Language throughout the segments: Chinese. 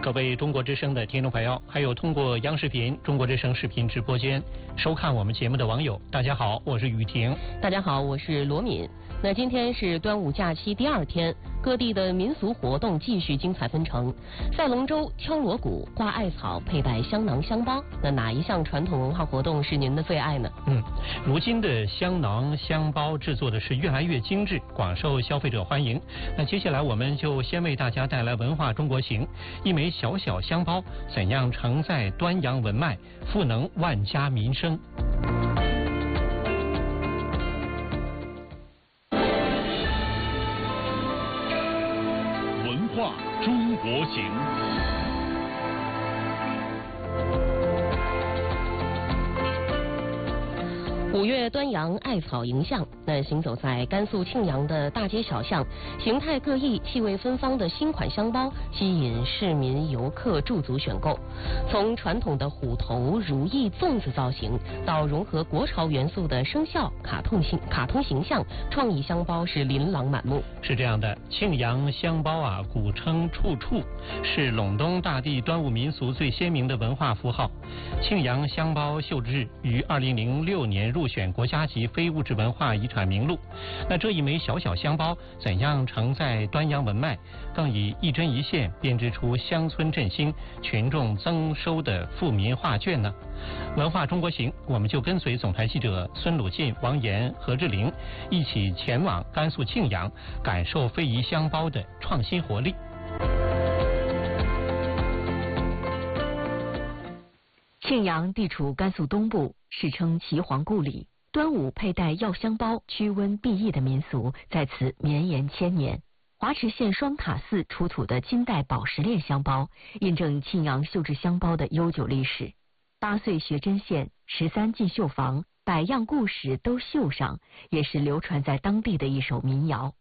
各位中国之声的听众朋友，还有通过央视频、中国之声视频直播间收看我们节目的网友，大家好，我是雨婷。 大家好，我是罗敏。那今天是端午假期第2天，各地的民俗活动继续精彩纷呈。赛龙舟、敲锣鼓、挂艾草、佩戴香囊香包，那哪一项传统文化活动是您的最爱呢？ 如今的香囊香包制作的是越来越精致，广受消费者欢迎。那接下来我们就先为大家带来文化中国行，一枚小小香包怎样承载端阳文脉，赋能万家民生。 文化中国行。 5月端阳，艾草迎向。那行走在甘肃庆阳的大街小巷，形态各异、气味芬芳的新款香包吸引市民游客驻足选购。从传统的虎头、如意、粽子造型，到融合国潮元素的生肖、卡通形象，创意香包是琳琅满目。 是这样的，庆阳香包啊，古称处处，是陇东大地端午民俗最鲜明的文化符号。庆阳香包绣制于2006年入选国家级非物质文化遗产名录。那这一枚小小香包怎样承载端阳文脉，更以一针一线编织出乡村振兴、群众增收的富民画卷呢？文化中国行，我们就跟随总台记者孙鲁进、王岩、何志玲一起前往甘肃庆阳，感受非遗香包的创新活力。 庆阳地处甘肃东部，世称岐黄故里。端午佩戴药香包驱瘟避疫的民俗在此绵延千年。华池县双塔寺出土的金代宝石链香包，印证庆阳绣制香包的悠久历史。8岁学针线，13进绣房，100样故事都绣上，也是流传在当地的一首民谣。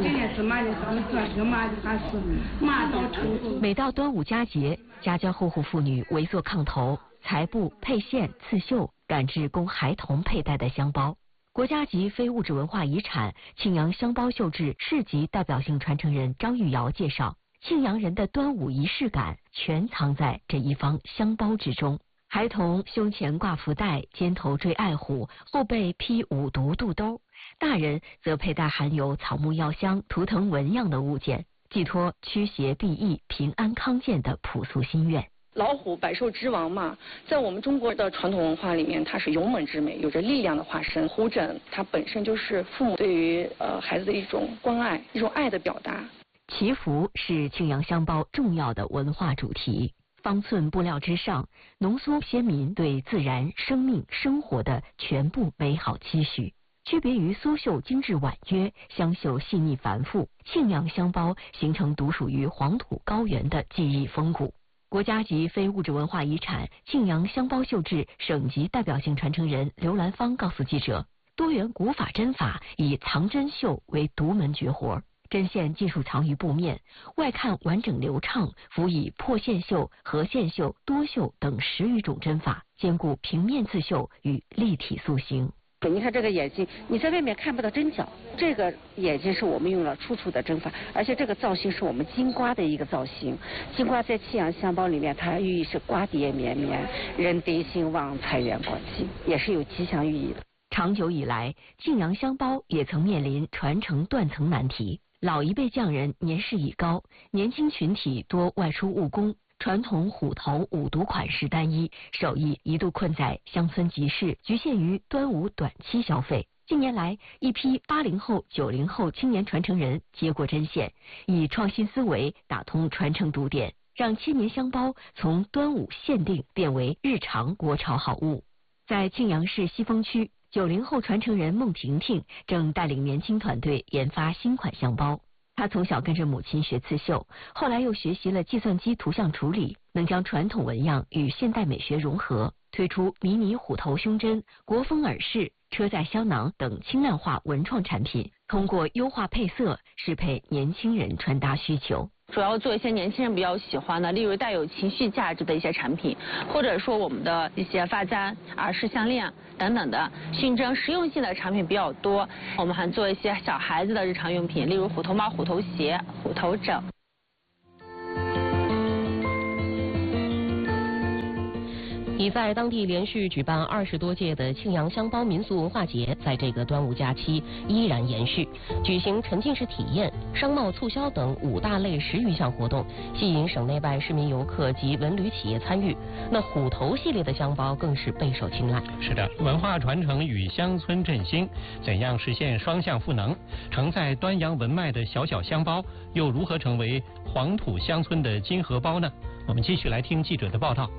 每到端午佳节，家家户户妇女围坐炕头，裁布、配线、刺绣，赶制供孩童佩戴的香包。国家级非物质文化遗产庆阳香包绣制市级代表性传承人张玉瑶介绍，庆阳人的端午仪式感全藏在这一方香包之中。孩童胸前挂福袋，肩头缀爱虎，后背披五毒肚兜，大人则佩戴含有草木药香、图腾纹样的物件，寄托驱邪避疫、平安康健的朴素心愿。 老虎百兽之王嘛，在我们中国的传统文化里面，它是勇猛之美，有着力量的化身。虎枕它本身就是父母对于孩子的一种关爱，一种爱的表达。 祈福是庆阳香包重要的文化主题。方寸布料之上，浓缩先民对自然、生命、生活的全部美好期许。区别于苏绣精致婉约，香绣细腻繁复，庆阳香包形成独属于黄土高原的记忆风骨。国家级非物质文化遗产庆阳香包绣制省级代表性传承人刘兰芳告诉记者，多元古法针法以藏针绣为独门绝活。针线尽数藏于布面，外看完整流畅，辅以破线绣、合线绣、多绣等10余种针法，兼顾平面刺绣与立体塑形。 你看这个眼睛，你在外面看不到针脚，这个眼睛是我们用了处处的针法，而且这个造型是我们金瓜的一个造型。金瓜在庆阳香包里面，它寓意是瓜瓞绵绵，人丁兴旺，财源广进，也是有吉祥寓意的。 长久以来，庆阳香包也曾面临传承断层难题。老一辈匠人年事已高，年轻群体多外出务工，传统虎头五毒款式单一，手艺一度困在乡村集市，局限于端午短期消费。近年来，一批80后、90后青年传承人接过针线，以创新思维打通传承堵点，让千年香包从端午限定变为日常国潮好物。在庆阳市西峰区，90后传承人孟婷婷正带领年轻团队研发新款香包。她从小跟着母亲学刺绣，后来又学习了计算机图像处理，能将传统纹样与现代美学融合，推出迷你虎头胸针、国风耳饰、车载香囊等轻量化文创产品，通过优化配色适配年轻人穿搭需求。 主要做一些年轻人比较喜欢的，例如带有情绪价值的一些产品，或者说我们的一些发簪、耳饰、项链等等的，熏蒸实用性的产品比较多。我们还做一些小孩子的日常用品，例如虎头帽、虎头鞋、虎头枕。 已在当地连续举办20多届的庆阳香包民俗文化节，在这个端午假期依然延续，举行沉浸式体验、商贸促销等5大类10余项活动，吸引省内外市民游客及文旅企业参与。那虎头系列的香包更是备受青睐。 是的，文化传承与乡村振兴，怎样实现双向赋能？承载端阳文脉的小小香包，又如何成为黄土乡村的金荷包呢？我们继续来听记者的报道。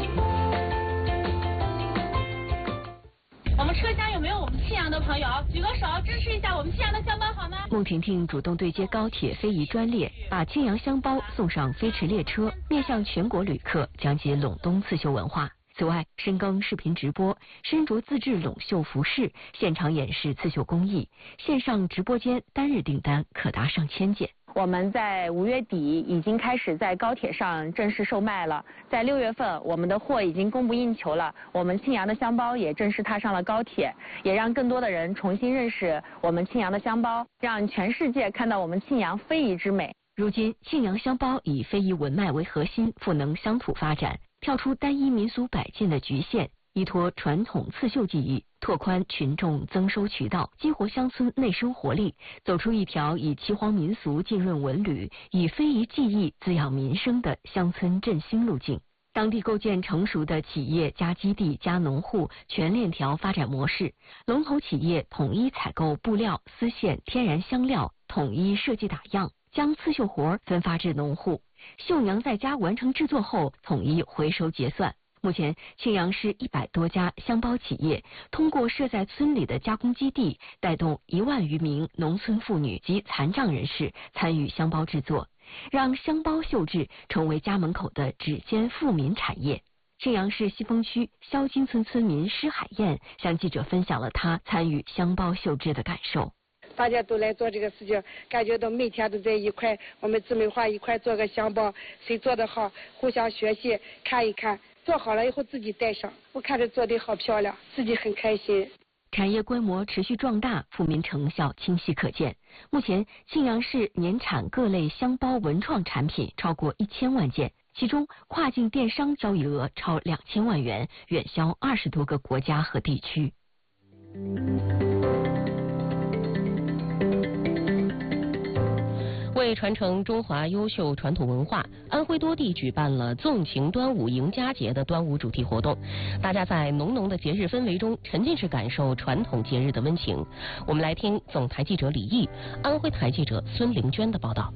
我们车厢有没有我们庆阳的朋友？举个手支持一下我们庆阳的香包好吗？ 孟婷婷主动对接高铁非遗专列，把庆阳香包送上飞驰列车，面向全国旅客讲解陇东刺绣文化。此外，深耕视频直播，身着自制陇绣服饰，现场演示刺绣工艺，线上直播间单日订单可达上千件。 我们在5月底已经开始在高铁上正式售卖了，在6月份我们的货已经供不应求了，我们庆阳的香包也正式踏上了高铁，也让更多的人重新认识我们庆阳的香包，让全世界看到我们庆阳非遗之美。 如今，庆阳香包以非遗文脉为核心，赋能乡土发展，跳出单一民俗摆件的局限，依托传统刺绣技艺，拓宽群众增收渠道，激活乡村内生活力，走出一条以岐黄民俗浸润文旅，以非遗技艺滋养民生的乡村振兴路径。当地构建成熟的企业加基地加农户全链条发展模式，龙头企业统一采购布料、丝线、天然香料，统一设计打样，将刺绣活分发至农户，绣娘在家完成制作后统一回收结算。目前，庆阳市100多家香包企业通过设在村里的加工基地，带动1万余名农村妇女及残障人士参与香包制作，让香包绣制成为家门口的指尖富民产业。庆阳市西峰区肖金村村民施海燕向记者分享了她参与香包绣制的感受。 大家都来做这个事情，感觉到每天都在一块，我们姊妹花一块做个香包，谁做得好，互相学习，看一看，做好了以后自己带上，我看着做得好漂亮，自己很开心。 产业规模持续壮大，富民成效清晰可见。目前，庆阳市年产各类香包文创产品超过1000万件，其中跨境电商交易额超2000万元，远销20多个国家和地区。 为传承中华优秀传统文化，安徽多地举办了纵情端午迎佳节的端午主题活动，大家在浓浓的节日氛围中沉浸式感受传统节日的温情。我们来听总台记者李毅、安徽台记者孙玲娟的报道。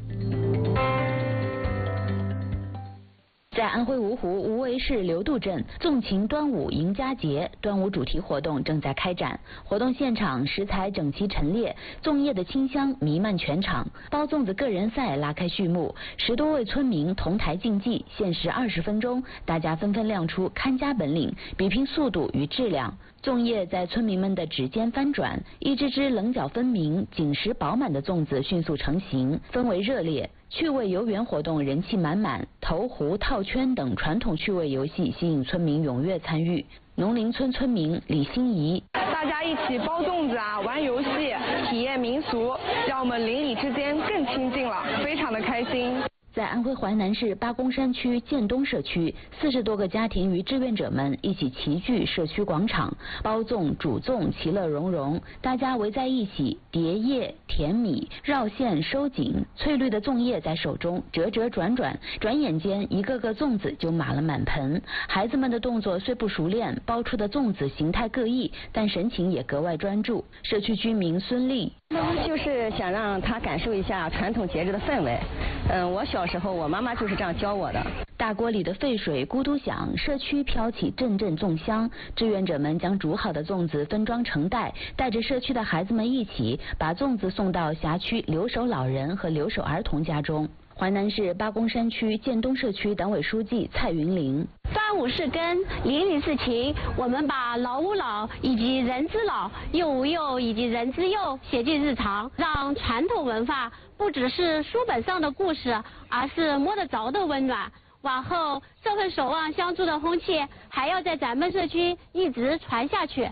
在安徽芜湖无为市流渡镇，纵情端午迎佳节端午主题活动正在开展。活动现场食材整齐陈列，粽叶的清香弥漫全场。包粽子个人赛拉开序幕，10多位村民同台竞技，限时20分钟，大家纷纷亮出看家本领，比拼速度与质量。粽叶在村民们的指尖翻转，一只只棱角分明、紧实饱满的粽子迅速成型，氛围热烈。趣味游园活动人气满满，投壶、套圈等传统趣味游戏吸引村民踊跃参与。农林村村民李心怡： 大家一起包粽子啊，玩游戏，体验民俗，让我们邻里之间更亲近了，非常的开心。 在安徽淮南市八公山区建东社区，40多个家庭与志愿者们一起齐聚社区广场，包粽、煮粽，其乐融融。大家围在一起，叠叶、填米、绕线、收紧，翠绿的粽叶在手中折折转转，转眼间一个个粽子就码了满盆。孩子们的动作虽不熟练，包出的粽子形态各异，但神情也格外专注。社区居民孙丽： 就是想让他感受一下传统节日的氛围。我小时候我妈妈就是这样教我的。 大锅里的沸水咕嘟响，社区飘起阵阵粽香。志愿者们将煮好的粽子分装成袋，带着社区的孩子们一起把粽子送到辖区留守老人和留守儿童家中。淮南市八公山区建东社区党委书记蔡云林： 端午是根，邻里是情，我们把老吾老以及人之老，幼吾幼以及人之幼写进日常，让传统文化不只是书本上的故事，而是摸得着的温暖。往后社会守望相助的风气还要在咱们社区一直传下去。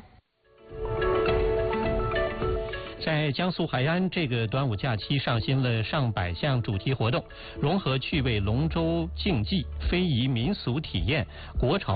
在江苏淮安，这个端午假期上新了上百项主题活动，融合趣味龙舟竞技、非遗民俗体验、国潮